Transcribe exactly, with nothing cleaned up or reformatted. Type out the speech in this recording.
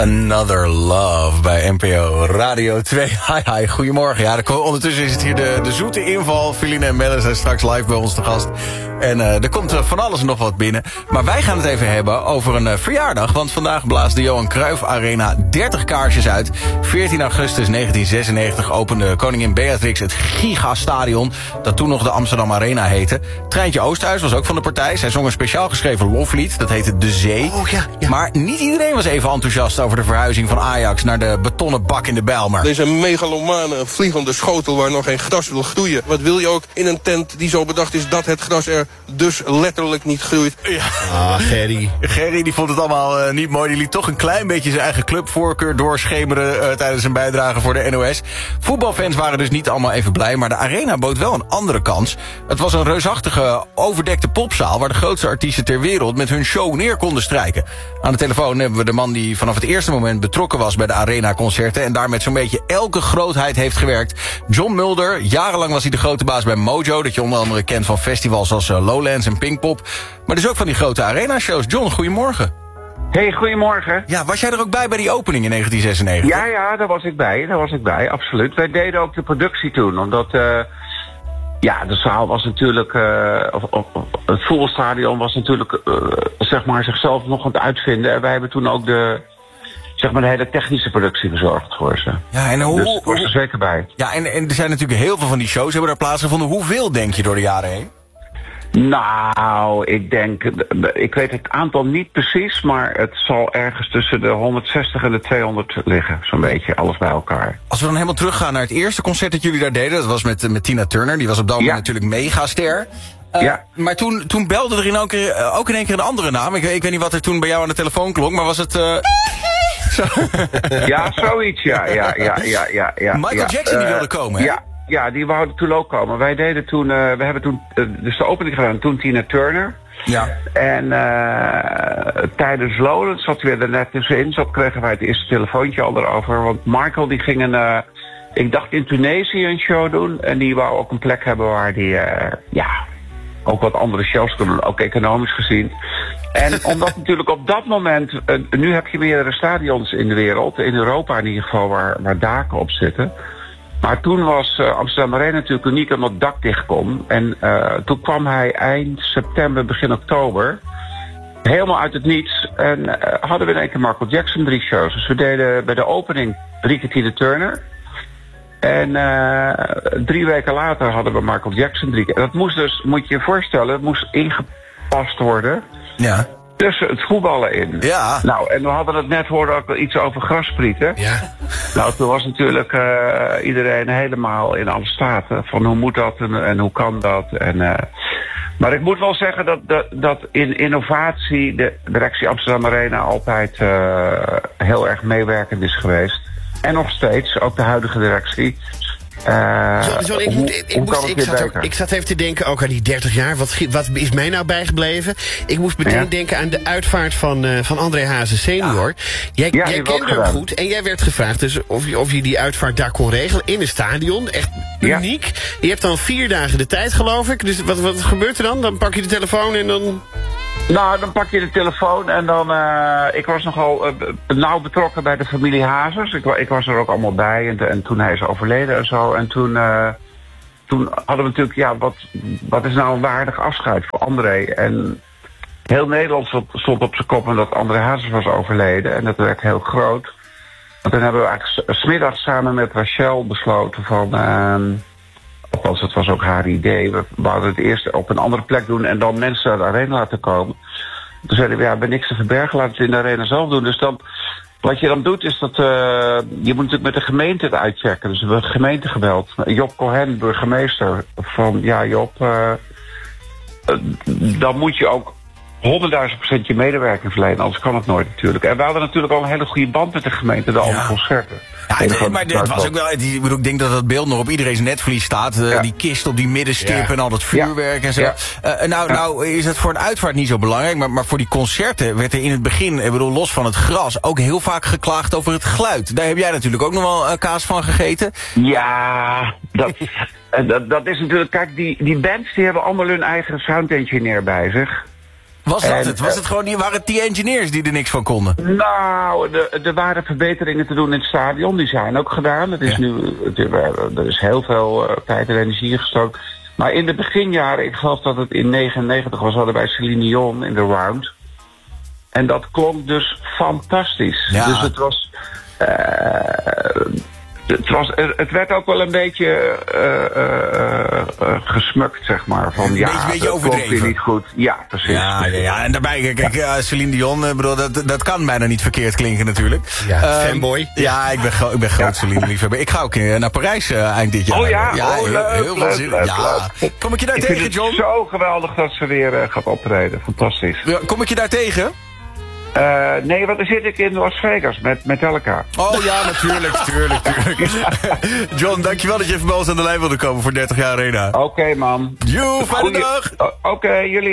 Another Love bij N P O Radio twee. Hi, hi, goedemorgen. Ja, de, ondertussen is het hier de, de zoete inval. Feline en Melle zijn straks live bij ons te gast. En uh, er komt uh, van alles en nog wat binnen. Maar wij gaan het even hebben over een uh, verjaardag. Want vandaag blaast de Johan Cruijff Arena dertig kaarsjes uit. veertien augustus negentien zesennegentig opende koningin Beatrix het Gigastadion, dat toen nog de Amsterdam Arena heette. Treintje Oosterhuis was ook van de partij. Zij zong een speciaal geschreven loflied. Dat heette De Zee. Oh, ja, ja. Maar niet iedereen was even enthousiast over de verhuizing van Ajax naar de betonnen bak in de Bijlmer. Deze megalomane vliegende schotel waar nog geen gras wil groeien. Wat wil je ook in een tent die zo bedacht is dat het gras er dus letterlijk niet groeit? Ja. Ah, Gerry. Gerry die vond het allemaal uh, niet mooi. Die liet toch een klein beetje zijn eigen clubvoorkeur doorschemeren uh, tijdens zijn bijdrage voor de N O S. Voetbalfans waren dus niet allemaal even blij, maar de Arena bood wel een andere kans. Het was een reusachtige, overdekte popzaal waar de grootste artiesten ter wereld met hun show neer konden strijken. Aan de telefoon hebben we de man die vanaf het eerste moment betrokken was bij de Arena-concerten en daar met zo'n beetje elke grootheid heeft gewerkt. John Mulder, jarenlang was hij de grote baas bij Mojo, dat je onder andere kent van festivals als uh, Lowlands en Pinkpop. Maar dus ook van die grote Arena-shows. John, goedemorgen. Hey, goedemorgen. Ja, was jij er ook bij bij die opening in negentien zesennegentig? Ja, ja, daar was ik bij. Daar was ik bij, absoluut. Wij deden ook de productie toen, omdat uh, ja, de zaal was natuurlijk, uh, of, of, of, het voetbalstadion was natuurlijk, uh, zeg maar, zichzelf nog aan het uitvinden. En wij hebben toen ook de, zeg maar, de hele technische productie verzorgd voor ze. Ja, en hoe, dus ik was er zeker bij. Ja, en, en er zijn natuurlijk heel veel van die shows hebben daar plaatsgevonden. Hoeveel denk je door de jaren heen? Nou, ik denk, ik weet het aantal niet precies, maar het zal ergens tussen de honderdzestig en de tweehonderd liggen, zo'n beetje, alles bij elkaar. Als we dan helemaal teruggaan naar het eerste concert dat jullie daar deden, dat was met, met Tina Turner, die was op dat moment ja. natuurlijk megaster. Uh, ja. Maar toen, toen belde er in ook, uh, ook in één keer een andere naam. Ik, ik weet niet wat er toen bij jou aan de telefoon klonk, maar was het... Uh... Zo. Ja, zoiets, ja, ja, ja, ja, ja. ja Michael ja, Jackson die uh, wilde komen, hè? Ja. Ja, die wouden toen ook komen. Wij deden toen, uh, we hebben toen uh, dus de opening gedaan, toen Tina Turner. Ja. En uh, tijdens Lowlands zat weer er net tussenin, zo kregen wij het eerste telefoontje al erover. Want Michael die ging een, uh, ik dacht in Tunesië een show doen. En die wou ook een plek hebben waar die, uh, ja, ook wat andere shows kon doen, ook economisch gezien. En omdat natuurlijk op dat moment, uh, nu heb je meerdere stadions in de wereld, in Europa in ieder geval, waar, waar daken op zitten. Maar toen was uh, Amsterdam Arena natuurlijk uniek omdat het dak dicht kon. En uh, toen kwam hij eind september, begin oktober, helemaal uit het niets. En uh, hadden we in één keer Michael Jackson drie shows. Dus we deden bij de opening drie keer Tina Turner. En uh, drie weken later hadden we Michael Jackson drie keer. Dat moest dus, moet je je voorstellen, het moest ingepast worden. Ja. Tussen het voetballen in. Ja. Nou, en we hadden het net, hoorden ook iets over grassprieten. Ja. Nou, toen was natuurlijk uh, iedereen helemaal in alle staten. Van hoe moet dat en, en hoe kan dat? En, uh, maar ik moet wel zeggen dat, dat, dat in innovatie de directie Amsterdam Arena altijd uh, heel erg meewerkend is geweest. En nog steeds, ook de huidige directie. Uh, Zo, zo, ik, hoe, moet, ik, hoe moest, ik, zat ook, ik zat even te denken, ook aan die dertig jaar. Wat, wat is mij nou bijgebleven? Ik moest meteen ja. denken aan de uitvaart van, uh, van André Hazes senior. Ja. Jij, ja, jij kende hem goed en jij werd gevraagd dus of, je, of je die uitvaart daar kon regelen in een stadion. Echt uniek. Ja. Je hebt dan vier dagen de tijd, geloof ik. Dus wat, wat gebeurt er dan? Dan pak je de telefoon en dan... Nou, dan pak je de telefoon en dan... Uh, ik was nogal uh, nauw betrokken bij de familie Hazes. Ik, ik was er ook allemaal bij en, en toen hij is overleden en zo. En toen, uh, toen hadden we natuurlijk... Ja, wat, wat is nou een waardig afscheid voor André? En heel Nederland stond op zijn kop omdat André Hazes was overleden. En dat werd heel groot. En toen hebben we eigenlijk 's middags samen met Rachel besloten van... Uh, Althans, het was ook haar idee. We wouden het eerst op een andere plek doen en dan mensen naar de arena laten komen. Toen zeiden we, ja, bij niks te verbergen, laten we het in de arena zelf doen. Dus dan, wat je dan doet is dat, uh, je moet natuurlijk met de gemeente het uitchecken. Dus we hebben de gemeente gebeld. Job Cohen, burgemeester, van, ja Job, uh, uh, dan moet je ook honderdduizend procent je medewerking verlenen, anders kan het nooit natuurlijk. En we hadden natuurlijk al een hele goede band met de gemeente, de ja. andere concerten. Ja, het, maar het was ook wel, die, ik denk dat dat beeld nog op iedereen's netvlies staat. Uh, ja. Die kist op die middenstip ja. en al dat vuurwerk ja. en zo. Ja. Uh, nou, ja. nou is het voor een uitvaart niet zo belangrijk, maar, maar voor die concerten werd er in het begin, ik bedoel, los van het gras, ook heel vaak geklaagd over het geluid. Daar heb jij natuurlijk ook nog wel uh, kaas van gegeten. Ja, dat, dat, dat is natuurlijk, kijk, die, die bands die hebben allemaal hun eigen sound engineer bij zich. Was dat En, het? Was het gewoon, die, waren het die engineers die er niks van konden? Nou, de- er waren verbeteringen te doen in het stadion. Die zijn ook gedaan. Het is Ja. nu, het, er is heel veel uh, tijd en energie gestoken. Maar in de beginjaren, ik geloof dat het in negenennegentig was, hadden wij Celine Dion in de round. En dat klonk dus fantastisch. Ja. Dus het was... Uh, het, was het werd ook wel een beetje uh, uh, uh, gesmukt, zeg maar. Van, Een ja, beetje- beetje dat klonk overdreven. weer niet goed. Ja, precies. Ja, ja, ja, en daarbij, kijk, uh, Celine Dion, uh, bedoel, dat, dat kan bijna niet verkeerd klinken natuurlijk. Ja, Ehm, fanboy. Ja, ik ben, gro ik ben groot Celine-liefhebber. Ik ga ook uh, naar Parijs uh, eind dit jaar. Oh ja? ja Oh, heel, leuk, heel veel leuk, zin. leuk, Ja. leuk. Kom ik je daar Ik tegen, vind het John? zo geweldig dat ze weer uh, gaat optreden. Fantastisch. Ja, kom ik je daar tegen? Uh, nee, want dan zit ik in Las Vegas met Metallica. Oh ja, natuurlijk, tuurlijk, tuurlijk. John, dankjewel dat je even bij ons aan de lijn wilde komen voor dertig jaar Arena. Oké, okay, man. Joe, fijne Goeie- dag! O- Oké, okay, jullie